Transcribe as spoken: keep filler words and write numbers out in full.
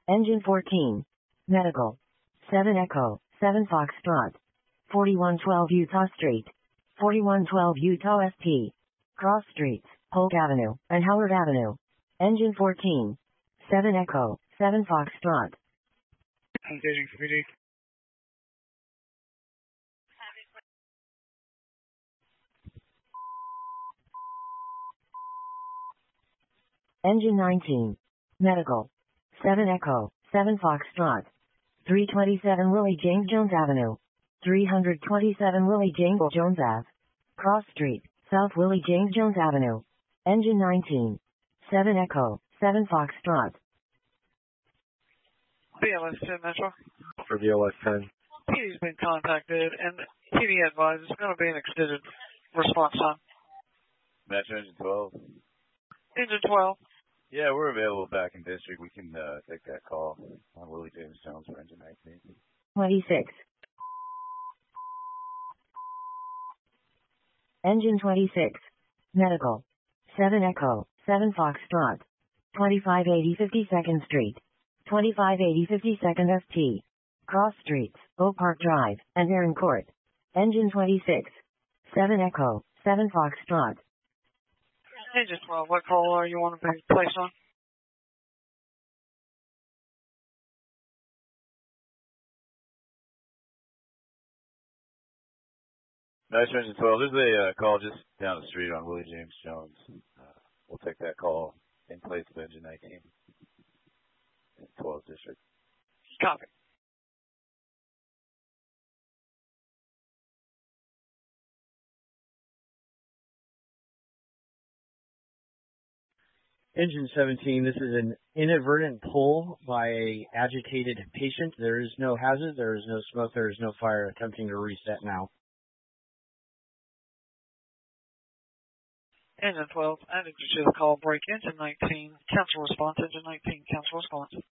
Engine fourteen. Medical. seven Echo, seven Foxtrot. forty-one twelve Utah Street. forty-one twelve Utah S T. Cross Streets, Polk Avenue, and Howard Avenue. Engine fourteen. seven Echo, seven Foxtrot. Engaging three D. Engine nineteen. Medical. seven Echo, seven Foxtrot. three twenty-seven Willie James Jones Avenue. three twenty-seven Willie James Jones Ave. Cross Street, South Willie James Jones Avenue. Engine nineteen. seven Echo, seven Foxtrot. B L S ten Metro. For B L S ten. P D's been contacted, and P D advised it's going to be an extended response time. Metro Engine twelve. Engine twelve. Yeah, we're available back in district. We can uh, take that call on Willie James Jones for Engine nineteen. twenty-six. Engine twenty-six. Medical. seven Echo, seven Foxtrot. twenty-five eighty fifty-second Street. twenty-five eighty fifty-second S T. Cross Streets, Oak Park Drive, and Aaron Court. Engine twenty-six. seven Echo, seven Foxtrot. Engine twelve, what call are you want to be placed on? Metro Engine twelve, there's a uh, call just down the street on Willie James Jones. Uh, we'll take that call in place of Engine nineteen. twelve district. Copy. Engine seventeen, this is an inadvertent pull by a agitated patient. There is no hazard, there is no smoke, there is no fire. Attempting to reset now. Engine twelve, added you to the call break. Engine nineteen, cancel response. Engine nineteen, cancel response.